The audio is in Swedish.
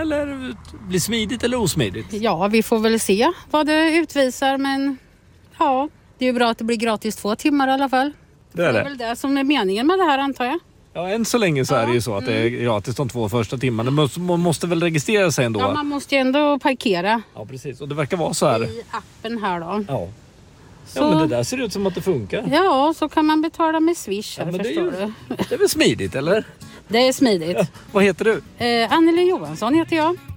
eller bli smidigt eller osmidigt? Ja, vi får väl se vad det utvisar, men ja, det är ju bra att det blir gratis 2 timmar i alla fall. Det är Det är väl det som är meningen med det här, antar jag. Ja, än så länge så är det ju så att det är gratis de 2 första timmarna. Man måste väl registrera sig ändå? Ja, man måste ju ändå parkera. Ja, precis. Och det verkar vara så här. I appen här då. Ja. Så, Ja, men det där ser ut som att det funkar. ja, så kan man betala med Swish, Ja, men förstår du. det är väl smidigt, eller? Det är smidigt. Vad heter du? Anneli Johansson heter jag.